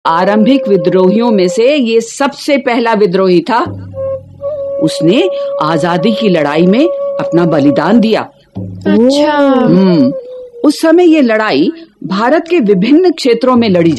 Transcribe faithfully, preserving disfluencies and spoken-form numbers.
आरंभिक विद्रोहियों में से ये सबसे पहला विद्रोही था। उसने आजादी की लड़ाई में अपना बलिदान दिया। अच्छा। हम्म, उस समय ये लड़ाई भारत के विभिन्न क्षेत्रों में लड़ी